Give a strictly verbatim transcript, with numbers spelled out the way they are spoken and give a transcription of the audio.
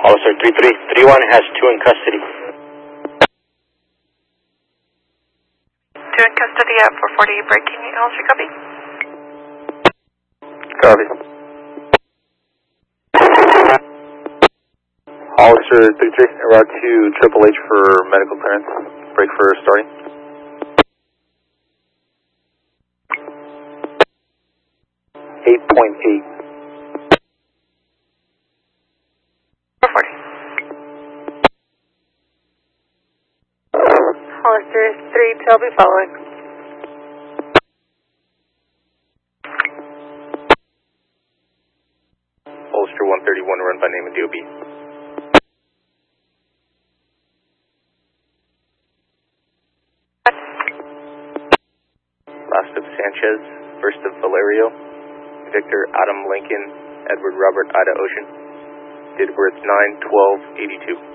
Officer three three three one has two in custody. Two in custody at four forty breaking Elm Street, copy? Copy. Officer three three, route to Triple H for medical clearance. Break for starting. eight point eight. four forty. Hollister three two, I'll be following. Hollister one thirty-one, run by name and D O B. Last of Sanchez, first of Valerio, Victor Adam Lincoln, Edward Robert Ida Ocean, date of birth nine twelve eighty-two.